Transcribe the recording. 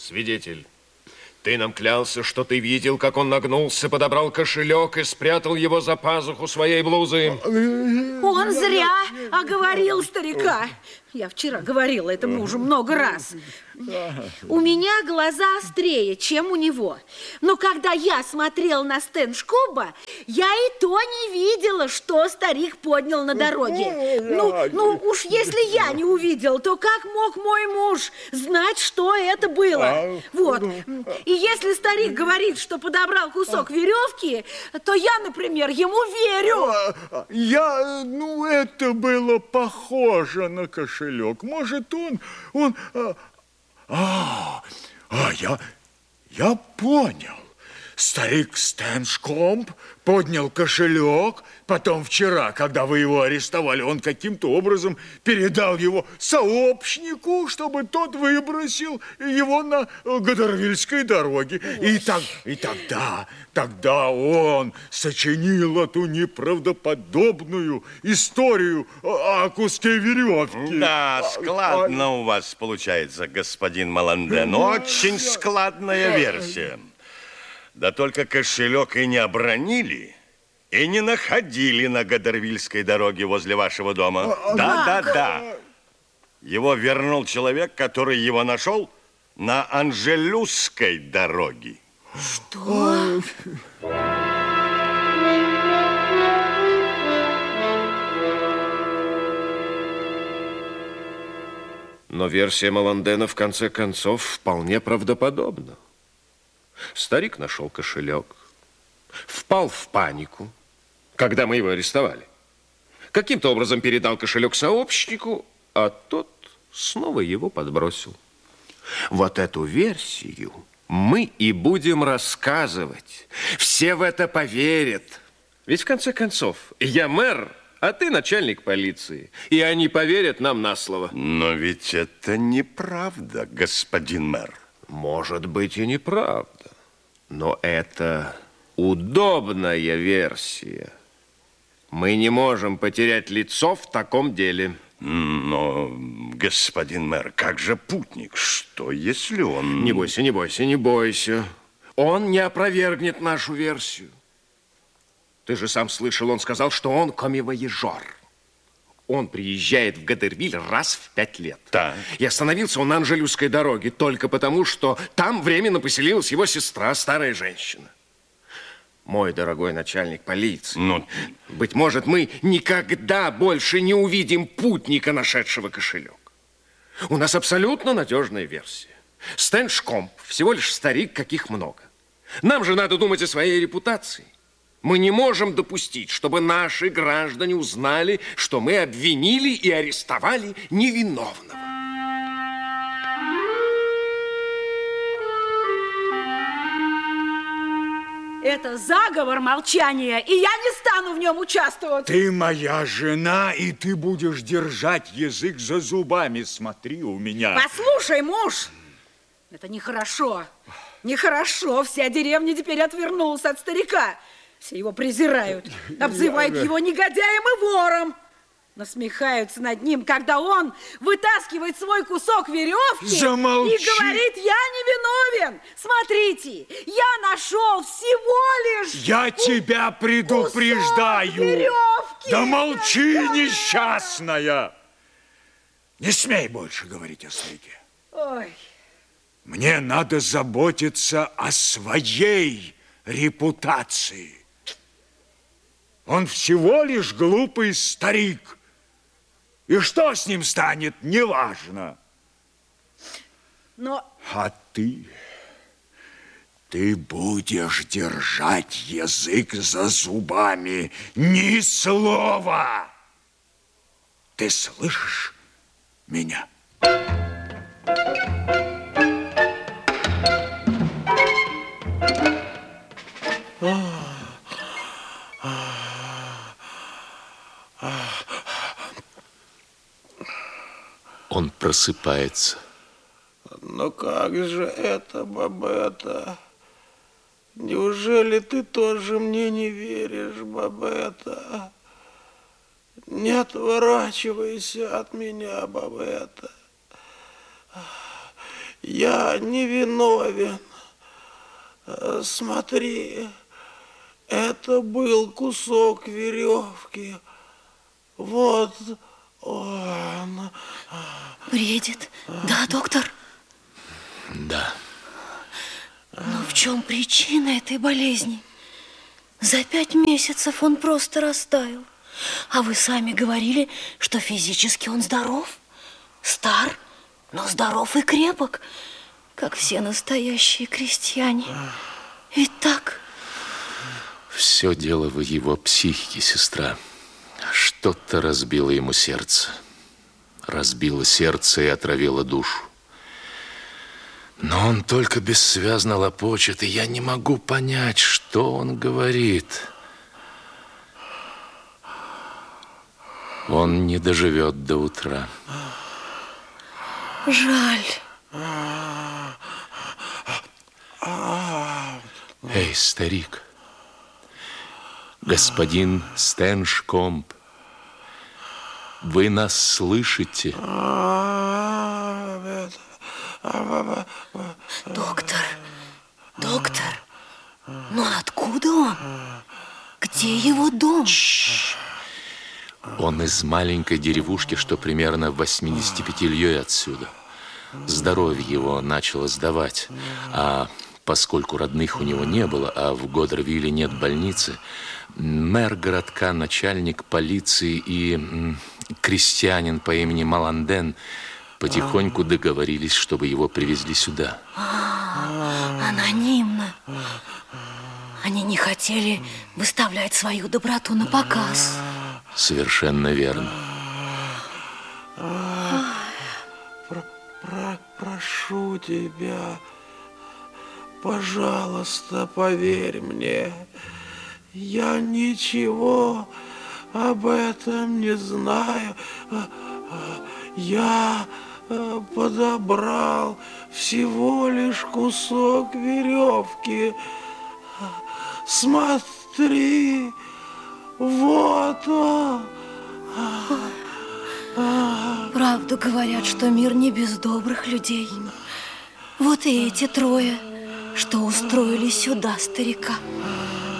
Свидетель, ты нам клялся, что ты видел, как он нагнулся, подобрал кошелек и спрятал его за пазуху своей блузы. Он зря оговорил старика. Я вчера говорила этому уже много раз. У меня глаза острее, чем у него. Но когда я смотрела на стенд Шкоба, я и то не видела, что старик поднял на дороге. Ну уж если я не увидел, то как мог мой муж знать, что это было? Вот. И если старик говорит, что подобрал кусок веревки, то я, например, ему верю. Это было похоже на кошелек. Может, я понял. Старик Стеншкомб поднял кошелек, потом вчера, когда вы его арестовали, он каким-то образом передал его сообщнику, чтобы тот выбросил его на Гадервильской дороге. И тогда он сочинил эту неправдоподобную историю о куске веревки. Да, складно у вас получается, господин Маланден. Очень складная версия. Да только кошелек и не обронили, и не находили на Гадервильской дороге возле вашего дома. Да. Его вернул человек, который его нашел на Анжелюсской дороге. Что? Но версия Маландена, в конце концов, вполне правдоподобна. Старик нашел кошелек, впал в панику, когда мы его арестовали. Каким-то образом передал кошелек сообщнику, а тот снова его подбросил. Вот эту версию мы и будем рассказывать. Все в это поверят. Ведь, в конце концов, я мэр, а ты начальник полиции. И они поверят нам на слово. Но ведь это неправда, господин мэр. Может быть, и неправда. Но это удобная версия. Мы не можем потерять лицо в таком деле. Но, господин мэр, как же путник? Что, если он... Не бойся, не бойся, не бойся. Он не опровергнет нашу версию. Ты же сам слышал, он сказал, что он коммивояжер. Он приезжает в Гадервиль раз в 5 лет. Да. И остановился он на Анжелюсской дороге только потому, что там временно поселилась его сестра, старая женщина. Мой дорогой начальник полиции, быть может, мы никогда больше не увидим путника, нашедшего кошелек. У нас абсолютно надежная версия. Стеншкомб всего лишь старик, каких много. Нам же надо думать о своей репутации. Мы не можем допустить, чтобы наши граждане узнали, что мы обвинили и арестовали невиновного. Это заговор молчания, и я не стану в нем участвовать. Ты моя жена, и ты будешь держать язык за зубами. Смотри у меня. Послушай, муж, это нехорошо. Нехорошо. Вся деревня теперь отвернулась от старика. Все его презирают, обзывают его негодяем и вором. Насмехаются над ним, когда он вытаскивает свой кусок веревки. Замолчи. И говорит, я не виновен. Смотрите, я нашел всего лишь... Я тебя предупреждаю. Веревки. Да молчи, несчастная. Не смей больше говорить о старике. Ой. Мне надо заботиться о своей репутации. Он всего лишь глупый старик. И что с ним станет, неважно. Но... А ты будешь держать язык за зубами. Ни слова. Ты слышишь меня? Он просыпается. Но как же это, Бабетта? Неужели ты тоже мне не веришь, Бабетта? Не отворачивайся от меня, Бабетта. Я не виновен. Смотри, это был кусок веревки. Вот он. Бредит, да, доктор? Да. Но в чем причина этой болезни? За 5 месяцев он просто растаял. А вы сами говорили, что физически он здоров, стар, но здоров и крепок, как все настоящие крестьяне. Ведь так? Все дело в его психике, сестра. Что-то разбило ему сердце. Разбило сердце и отравило душу. Но он только бессвязно лопочет, и я не могу понять, что он говорит. Он не доживет до утра. Жаль. Эй, старик, господин Стеншкомб, вы нас слышите? Доктор, но откуда он? Где его дом? Он из маленькой деревушки, что примерно в 85 лье отсюда. Здоровье его начало сдавать, а поскольку родных у него не было, а в Годервилле нет больницы, мэр городка, начальник полиции и крестьянин по имени Маланден потихоньку договорились, чтобы его привезли сюда. Анонимно. Они не хотели выставлять свою доброту на показ. Совершенно верно. Прошу тебя, пожалуйста, поверь мне. Я ничего об этом не знаю. Я подобрал всего лишь кусок веревки. Смотри, вот он. Правду говорят, что мир не без добрых людей. Вот и эти трое, что устроили сюда старика.